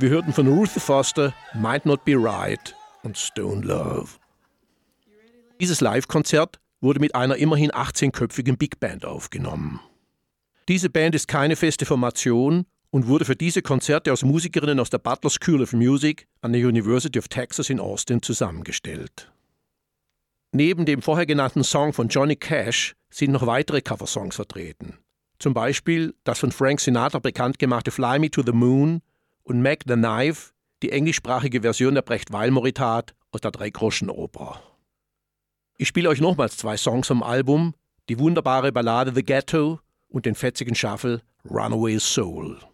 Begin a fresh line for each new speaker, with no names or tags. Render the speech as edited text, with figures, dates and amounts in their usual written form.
Wir hörten von Ruth Foster Might Not Be Right und Stone Love. Dieses Live-Konzert wurde mit einer immerhin 18-köpfigen Big Band aufgenommen. Diese Band ist keine feste Formation und wurde für diese Konzerte aus Musikerinnen aus der Butler School of Music an der University of Texas in Austin zusammengestellt. Neben dem vorher genannten Song von Johnny Cash sind noch weitere Coversongs vertreten. Zum Beispiel das von Frank Sinatra bekannt gemachte Fly Me to the Moon und Mac the Knife, die englischsprachige Version der Brecht-Weil-Moritat aus der Dreigroschenoper. Ich spiele euch nochmals 2 Songs vom Album, die wunderbare Ballade The Ghetto und den fetzigen Shuffle Runaway Soul.